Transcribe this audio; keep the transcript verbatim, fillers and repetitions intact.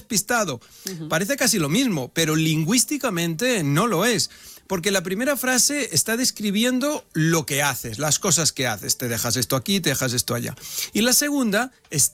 despistado. Uh-huh. Parece casi lo mismo, pero lingüísticamente no lo es. Porque la primera frase está describiendo lo que haces, las cosas que haces. Te dejas esto aquí, te dejas esto allá. Y la segunda está